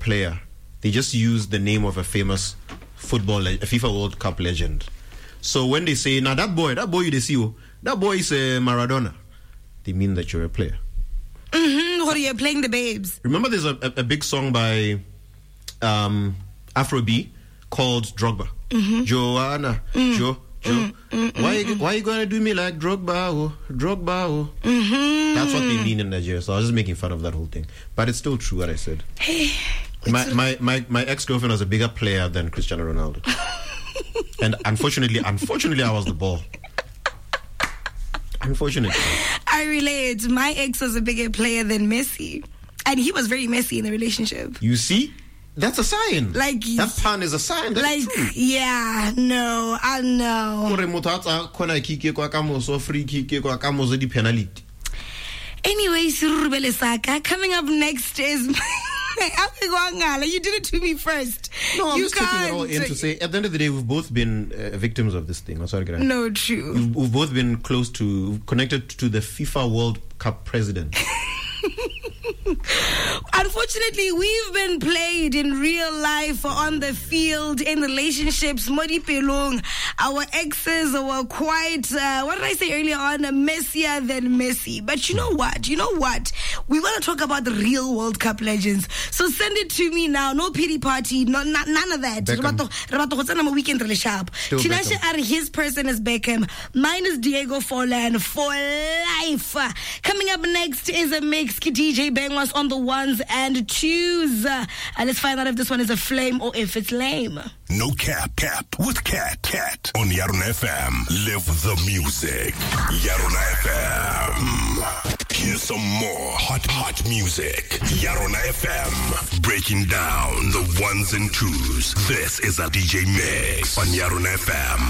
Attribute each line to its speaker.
Speaker 1: player, they just use the name of a famous a FIFA World Cup legend. So when they say, now that boy you see, that boy is Maradona, they mean that you're a player.
Speaker 2: What are you playing the babes?
Speaker 1: Remember there's a big song by Afro B called Drogba. Joanna, Joe. Why you gonna do me like Drogba? That's what they mean in Nigeria. So I was just making fun of that whole thing. But it's still true what I said.
Speaker 2: Hey,
Speaker 1: my ex-girlfriend was a bigger player than Cristiano Ronaldo. And unfortunately I was the ball. Unfortunately.
Speaker 2: I relate. My ex was a bigger player than Messi. And he was very messy in the relationship.
Speaker 1: You see? That's a sign.
Speaker 2: Like,
Speaker 1: that pun is a sign. That's true.
Speaker 2: Yeah, no, I know. Anyways, coming up next is... You did it to me first.
Speaker 1: No, I'm just taking it all in to say, at the end of the day, we've both been victims of this thing.
Speaker 2: No, true.
Speaker 1: We've both been connected to the FIFA World Cup president.
Speaker 2: Unfortunately, we've been played in real life, on the field, in relationships. Modi Pelong, our exes were quite, what did I say earlier on, messier than Messi. But you know what? We want to talk about the real World Cup legends. So send it to me now. No pity party, none of that. Beckham. Weekend really sharp. Tinashe, his person is Beckham. Mine is Diego Forlan for life. Coming up next is a mix. DJ Bang was on the ones and twos. Let's find out if this one is a flame or if it's lame.
Speaker 3: No cap with Cat on Yarona FM. Live the music. Yarona FM. Here's some more hot music. Yarona FM. Breaking down the ones and twos. This is a DJ mix on Yarona FM.